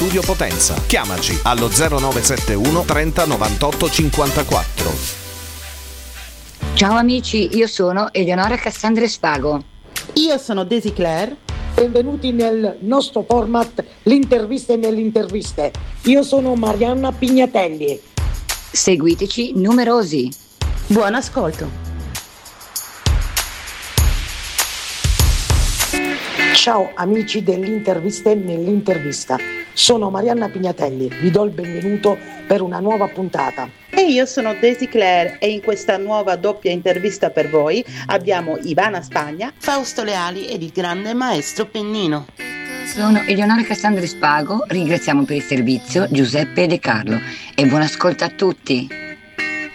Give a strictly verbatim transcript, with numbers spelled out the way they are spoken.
Studio Potenza. Chiamaci allo zero nove sette uno trenta novantotto cinquantaquattro. Ciao amici, io sono Eleonora Cassandra Spago. Io sono Daisy Claire. Benvenuti nel nostro format L'interviste nelle interviste. Io sono Marianna Pignatelli. Seguiteci numerosi. Buon ascolto. Ciao amici dell'interviste nell'intervista. Sono Marianna Pignatelli, vi do il benvenuto per una nuova puntata. E io sono Daisy Claire e in questa nuova doppia intervista per voi abbiamo Ivana Spagna, Fausto Leali ed il grande maestro Pennino. Sono Eleonora Cassandra Spago, ringraziamo per il servizio Giuseppe De Carlo e buon ascolto a tutti.